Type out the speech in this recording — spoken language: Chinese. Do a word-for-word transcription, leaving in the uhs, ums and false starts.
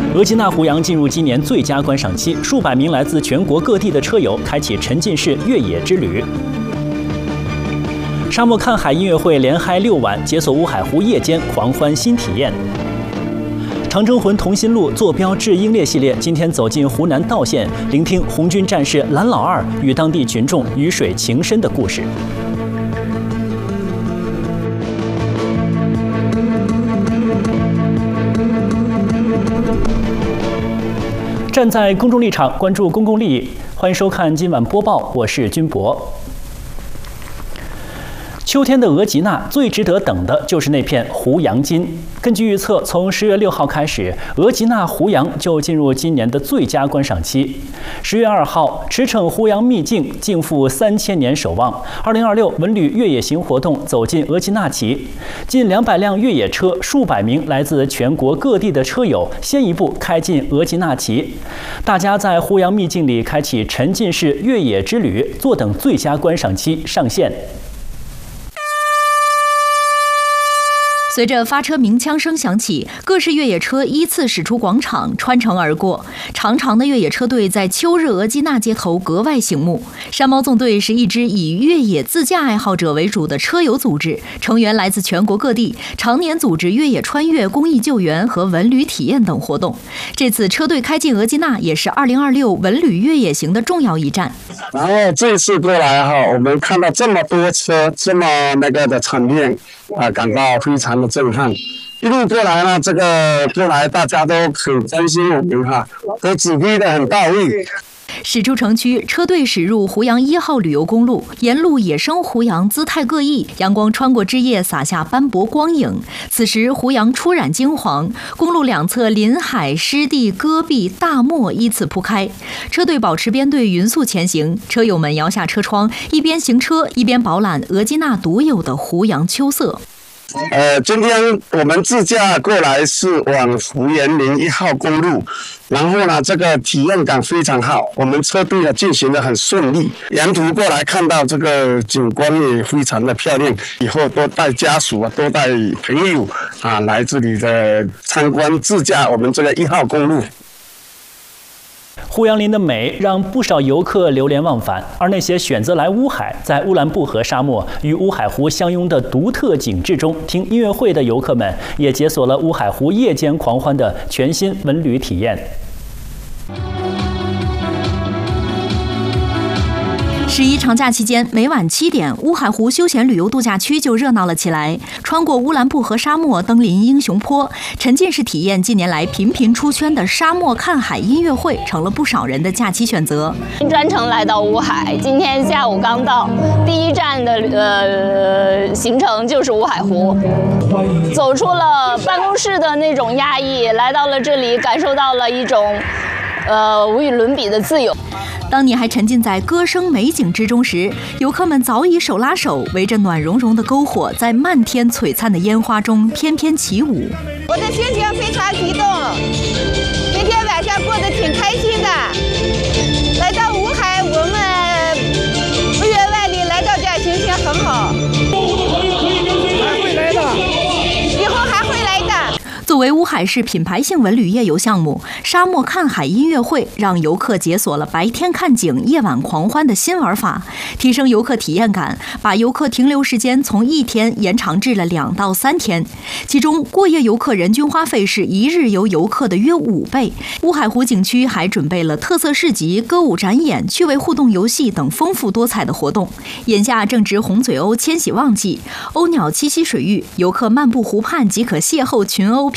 额济纳湖洋进入今年最佳观赏期，数百名来自全国各地的车友开启沉浸式越野之旅。沙漠看海音乐会连嗨六晚，解锁乌海湖夜间狂欢新体验。长征魂同心路坐标至英烈系列今天走进湖南道县，聆听红军战士蓝老二与当地群众鱼水情深的故事。站在公众立场，关注公共利益，欢迎收看今晚播报，我是君博。秋天的额济纳最值得等的就是那片湖洋金。根据预测，从十月六号开始，额济纳湖洋就进入今年的最佳观赏期。十月二号，驰骋湖洋秘境，尽付三千年守望。二零二六文旅越野行活动走进额济纳旗，近两百辆越野车，数百名来自全国各地的车友先一步开进额济纳旗。大家在湖洋秘境里开启沉浸式越野之旅，坐等最佳观赏期上线。 随着发车鸣枪声响起，各式越野车依次驶出广场，穿城而过。长长的越野车队在秋日额济纳街头格外醒目。山猫纵队是一支以越野自驾爱好者为主的车友组织，成员来自全国各地，常年组织越野穿越、公益救援和文旅体验等活动。这次车队开进额济纳，也是二零二六文旅越野行的重要一站。 然后这次过来哈，我们看到这么多车，这么那个的场面啊，感到非常的震撼。一路过来呢，这个过来大家都很关心我们哈，都指挥的很到位。 驶出城区，车队驶入湖洋一号旅游公路，沿路野生湖洋姿态各异，阳光穿过枝叶洒下斑驳光影。此时湖洋初染金黄，公路两侧林海、湿地、戈壁、大漠依次铺开。车队保持编队匀速前行，车友们摇下车窗，一边行车一边饱览额济纳独有的湖洋秋色。 呃，今天我们自驾过来是往湖园林一号公路，然后呢，这个体验感非常好，我们车队呢进行得很顺利，沿途过来看到这个景观也非常的漂亮，以后多带家属啊，多带朋友啊来这里的参观自驾我们这个一号公路。 湖洋林的美让不少游客流连忘返，而那些选择来乌海，在乌兰布和沙漠与乌海湖相拥的独特景致中听音乐会的游客们，也解锁了乌海湖夜间狂欢的全新文旅体验。 十一长假期间，每晚七点，乌海湖休闲旅游度假区就热闹了起来。穿过乌兰布和沙漠，登临英雄坡，沉浸式体验近年来频频出圈的沙漠看海音乐会，成了不少人的假期选择。 专程来到乌海，今天下午刚到，第一站的呃行程就是乌海湖，走出了办公室的那种压抑，来到了这里，感受到了一种呃无与伦比的自由。 当你还沉浸在歌声美景之中时，游客们早已手拉手，围着暖融融的篝火，在漫天璀璨的烟花中翩翩起舞。 我的心情非常激动，今天晚上过得挺开心的。来到乌海，我们不远万里来到这儿，心情很好。还会来的，以后还会来的。 作为乌海市品牌性文旅夜游项目，沙漠看海音乐会让游客解锁了白天看景、夜晚狂欢的新玩法，提升游客体验感，把游客停留时间从一天延长至了两到三天。其中，过夜游客人均花费是一日游游客的约五倍。乌海湖景区还准备了特色市集、歌舞展演、趣味互动游戏等丰富多彩的活动。眼下正值红嘴鸥迁徙旺季，鸥鸟栖息水域，游客漫步湖畔即可邂逅群鸥。